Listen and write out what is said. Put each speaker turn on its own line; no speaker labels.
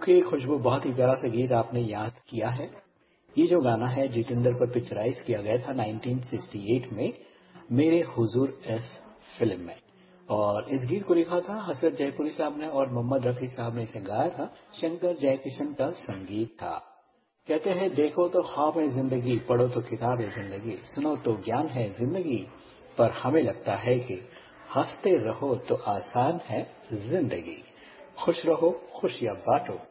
Okay खुशबू, बहुत ही प्यारा सा गीत आपने याद किया है। ये जो गाना है जितेंद्र पर पिक्चराइज किया गया था 1968 में मेरे हुजूर इस फिल्म में। और इस गीत को लिखा था हसरत जयपुरी साहब ने और मोहम्मद रफी साहब ने इसे गाया था। शंकर जयकिशन का संगीत था। कहते हैं देखो तो ख्वाब है जिंदगी, पढ़ो तो किताब है जिंदगी, सुनो तो ज्ञान है जिंदगी, पर हमें लगता है कि हंसते रहो तो आसान है जिंदगी। खुश रहो, खुशियां बांटो।